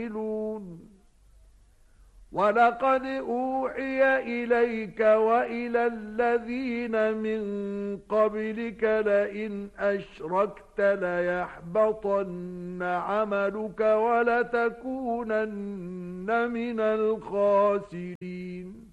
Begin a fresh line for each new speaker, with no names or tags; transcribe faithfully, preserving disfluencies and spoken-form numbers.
وَلَقَدْ أُوحِيَ إِلَيْكَ وَإِلَى الَّذِينَ مِن قَبْلِكَ لَئِنْ أَشْرَكْتَ لَيَحْبَطَنَّ عَمَلُكَ وَلَتَكُونَنَّ مِنَ الْخَاسِرِينَ